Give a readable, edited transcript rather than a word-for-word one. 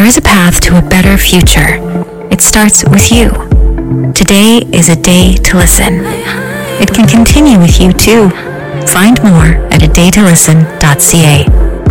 is a path to a better future. It starts with you. Today is a day to listen. It can continue with you too. Find more at adaytolisten.ca.